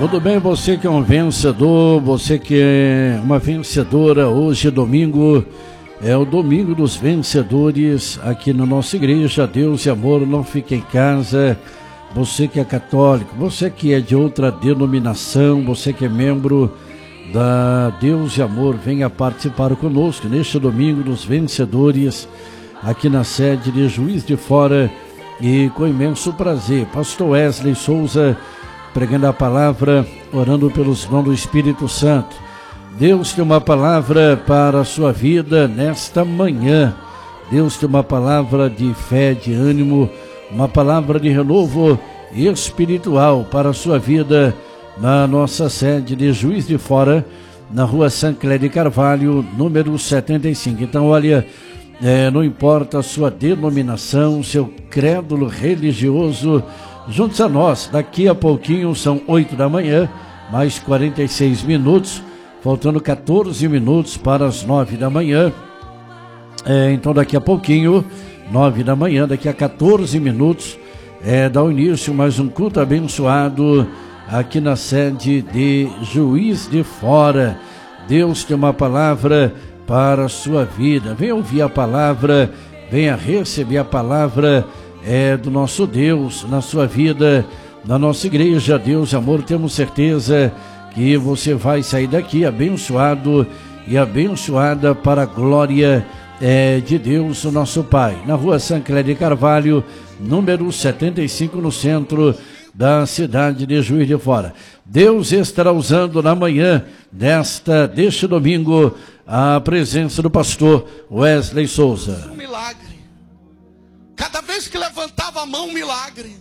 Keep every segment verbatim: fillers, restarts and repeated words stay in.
Tudo bem, você que é um vencedor, você que é uma vencedora, hoje domingo, é o domingo dos vencedores aqui na nossa igreja. Deus e amor, não fique em casa. Você que é católico, você que é de outra denominação, você que é membro da Deus e amor, venha participar conosco neste domingo dos vencedores aqui na sede de Juiz de Fora, e com imenso prazer, pastor Wesley Souza pregando a palavra, orando pelos dons do Espírito Santo. Deus tem uma palavra para a sua vida nesta manhã. Deus tem uma palavra de fé, de ânimo, uma palavra de renovo espiritual para a sua vida na nossa sede de Juiz de Fora, na rua Sancler de Carvalho, número setenta e cinco. Então, olha, é, não importa a sua denominação, seu crédulo religioso, junte-se a nós. Daqui a pouquinho, são oito da manhã, mais quarenta e seis minutos, faltando quatorze minutos para as nove da manhã. É, então, daqui a pouquinho, nove da manhã, daqui a quatorze minutos, é, dá o início mais um culto abençoado aqui na sede de Juiz de Fora. Deus tem uma palavra para a sua vida. Venha ouvir a palavra, venha receber a palavra é, do nosso Deus na sua vida, na nossa igreja. Deus e amor, temos certeza que você vai sair daqui abençoado e abençoada para a glória é, de Deus, o nosso Pai. Na rua Sancler de Carvalho, número setenta e cinco, no centro da cidade de Juiz de Fora. Deus estará usando na manhã desta, deste domingo, a presença do pastor Wesley Souza. Um milagre. Cada vez que levantava a mão, um milagre.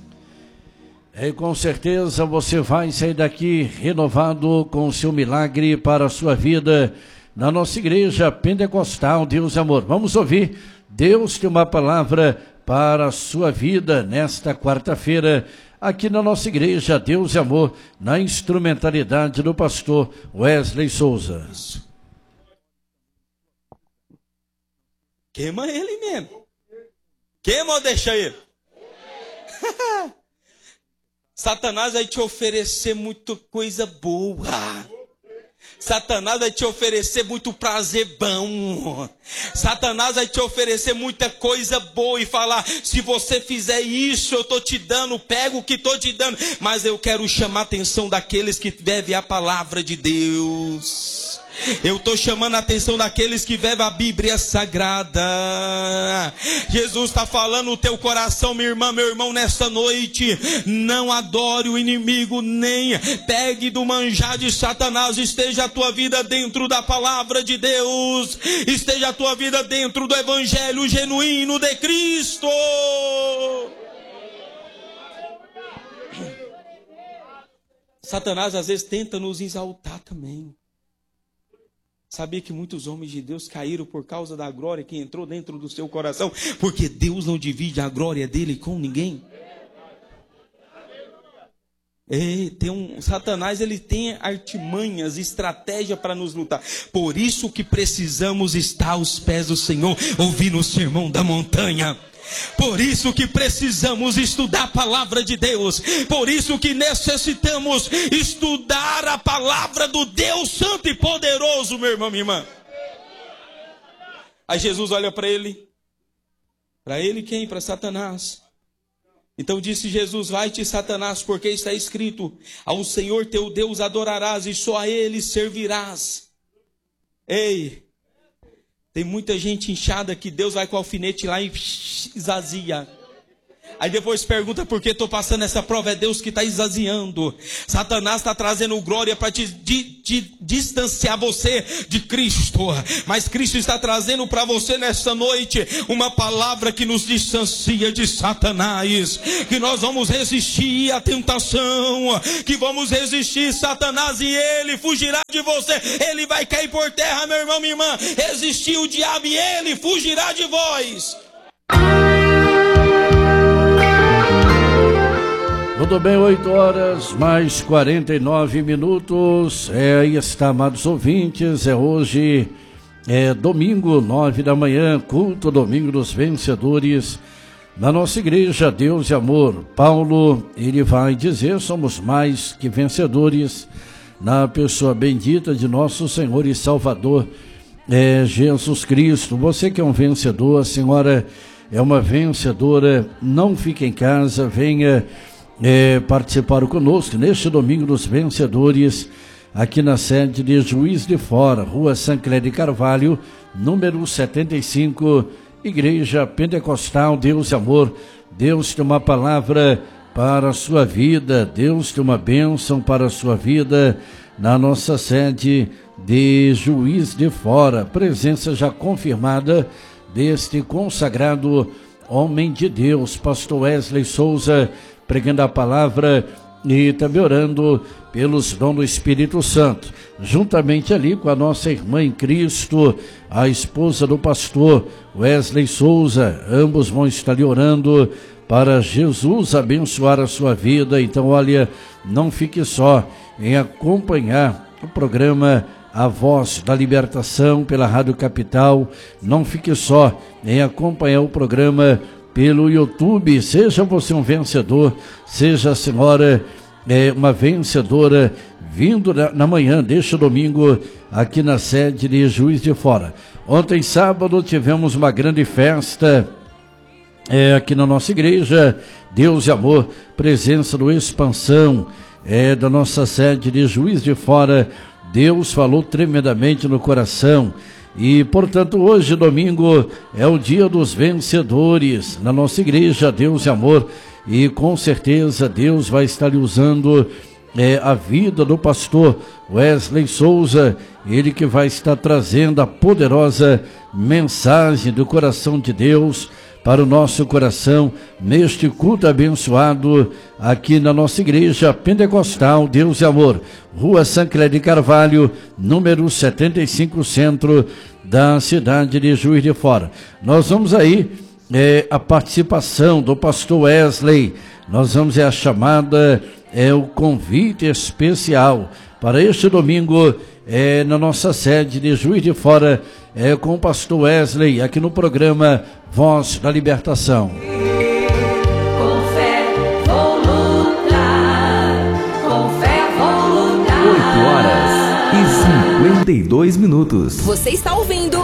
E com certeza você vai sair daqui renovado com o seu milagre para a sua vida na nossa igreja pentecostal Deus e Amor. Vamos ouvir. Deus tem uma palavra para a sua vida nesta quarta-feira, aqui na nossa igreja Deus e Amor, na instrumentalidade do pastor Wesley Souza. Queima ele mesmo. Queima ou deixa ele? Satanás vai te oferecer muita coisa boa. Satanás vai te oferecer muito prazer bom. Satanás vai te oferecer muita coisa boa e falar: se você fizer isso, eu estou te dando, pega o que estou te dando. Mas eu quero chamar a atenção daqueles que devem a palavra de Deus. Eu estou chamando a atenção daqueles que vivem a Bíblia Sagrada. Jesus está falando no teu coração, minha irmã, meu irmão, nessa noite. Não adore o inimigo, nem pegue do manjar de Satanás. Esteja a tua vida dentro da palavra de Deus. Esteja a tua vida dentro do evangelho genuíno de Cristo. Satanás às vezes tenta nos exaltar também. Sabia que muitos homens de Deus caíram por causa da glória que entrou dentro do seu coração? Porque Deus não divide a glória dele com ninguém. É, tem um, Satanás, ele tem artimanhas, estratégia para nos lutar. Por isso que precisamos estar aos pés do Senhor, ouvindo o sermão da montanha. Por isso que precisamos estudar a palavra de Deus. Por isso que necessitamos estudar a palavra do Deus Santo e Poderoso, meu irmão, minha irmã. Aí Jesus olha para ele. Para ele quem? Para Satanás. Então disse Jesus: vai-te, Satanás, porque está escrito: ao Senhor teu Deus adorarás e só a Ele servirás. Ei, tem muita gente inchada que Deus vai com o alfinete lá e esvazia. Aí depois pergunta por que estou passando essa prova. É Deus que está esvaziando. Satanás está trazendo glória para te, te, te distanciar você de Cristo. Mas Cristo está trazendo para você nessa noite uma palavra que nos distancia de Satanás. Que nós vamos resistir à tentação. Que vamos resistir Satanás e ele fugirá de você. Ele vai cair por terra, meu irmão, minha irmã. Resistir o diabo e ele fugirá de vós. Tudo bem, oito horas, mais quarenta e nove minutos. É, aí está, amados ouvintes, é hoje, é domingo, nove da manhã, culto domingo dos vencedores, Na nossa igreja, Deus e Amor, Paulo, ele vai dizer, somos mais que vencedores na pessoa bendita de nosso Senhor e Salvador, é, Jesus Cristo. Você que é um vencedor, a senhora é uma vencedora, não fique em casa, venha é, participar conosco neste domingo dos vencedores, aqui na sede de Juiz de Fora, Rua Sancler de Carvalho, número setenta e cinco, Igreja Pentecostal Deus e Amor. Deus tem uma palavra para a sua vida, Deus tem uma bênção para a sua vida na nossa sede de Juiz de Fora. Presença já confirmada deste consagrado homem de Deus, pastor Wesley Souza, pregando a palavra e também orando pelos dons do Espírito Santo, juntamente ali com a nossa irmã em Cristo, a esposa do pastor Wesley Souza. Ambos vão estar ali orando para Jesus abençoar a sua vida. Então, olha, não fique só em acompanhar o programa A Voz da Libertação pela Rádio Capital, não fique só em acompanhar o programa pelo YouTube. Seja você um vencedor, seja a senhora é, uma vencedora, vindo na, na manhã deste domingo aqui na sede de Juiz de Fora. Ontem, sábado, tivemos uma grande festa é, aqui na nossa igreja, Deus e Amor, presença do Expansão, é, da nossa sede de Juiz de Fora. Deus falou tremendamente no coração. E, portanto, hoje, domingo, é o dia dos vencedores na nossa igreja, Deus e Amor, e com certeza Deus vai estar lhe usando é, a vida do pastor Wesley Souza, ele que vai estar trazendo a poderosa mensagem do coração de Deus para o nosso coração, neste culto abençoado aqui na nossa igreja Pentecostal Deus e Amor, Rua Sancler de Carvalho, número setenta e cinco, centro da cidade de Juiz de Fora. Nós vamos aí, é, a participação do pastor Wesley, nós vamos é a chamada, é o convite especial para este domingo, é, na nossa sede de Juiz de Fora, é com o pastor Wesley, aqui no programa Voz da Libertação. Com fé vou lutar, com fé vou lutar. oito horas e cinquenta e dois minutos. Você está ouvindo